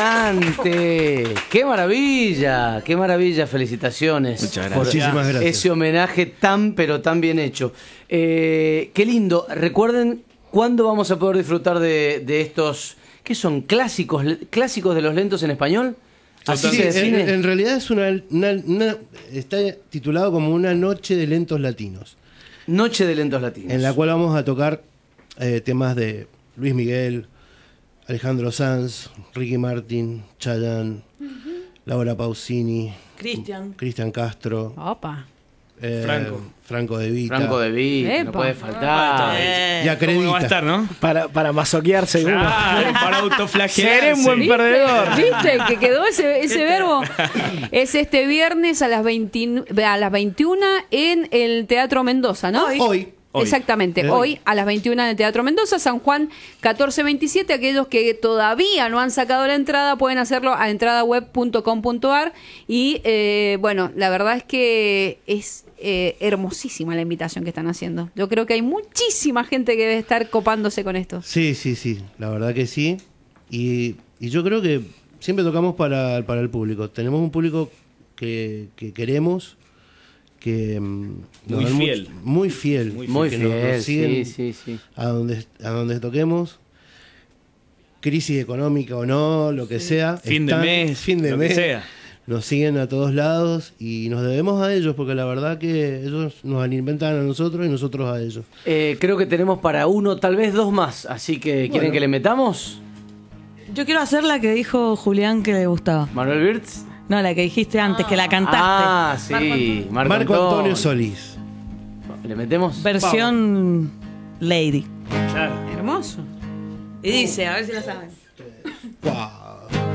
Impresionante. Qué maravilla, felicitaciones. Muchas gracias. Muchísimas gracias. Ese homenaje tan pero tan bien hecho. Qué lindo. Recuerden cuándo vamos a poder disfrutar de estos, ¿qué son? Clásicos de los lentos en español. Así Sí, se define. en realidad es está titulado como una noche de lentos latinos, Noche de lentos latinos. en la cual vamos a tocar temas de Luis Miguel, Alejandro Sanz, Ricky Martin, Chayanne, Laura Pausini, Cristian Castro, Opa. Franco De Vita. Franco De Vita, Epa. no puede faltar. Y Acredita. ¿Cómo va a estar, no? Para masoquearse uno. Claro, para autoflagelarse. Seré un buen perdedor. ¿Viste que quedó ese verbo? Es este viernes a las 21 en el Teatro Mendoza, ¿no? Hoy. Exactamente, hoy a las 21 en el Teatro Mendoza, San Juan 1427. Aquellos que todavía no han sacado la entrada pueden hacerlo a entradaweb.com.ar. Y bueno, la verdad es que es hermosísima la invitación que están haciendo. Yo creo que hay muchísima gente que debe estar copándose con esto. Sí, la verdad que sí. Y yo creo que siempre tocamos para el público. Tenemos un público que queremos, que nos dan fiel. muy fiel. Muy que fiel, nos siguen sí. a donde toquemos. Crisis económica o no, lo que sea. Fin de mes, lo que sea. Nos siguen a todos lados y nos debemos a ellos, porque la verdad que ellos nos alimentan a nosotros y nosotros a ellos. Creo que tenemos para uno, tal vez dos más. Así que, ¿quieren que le metamos? Yo quiero hacer la que dijo Julián que le gustaba. ¿Manuel Wirtz? No, la que dijiste antes, que la cantaste. Ah, sí. Marco Antonio Solís. ¿Le metemos? Versión Lady. Claro. Hermoso. Y dice, a ver si la saben. Wow.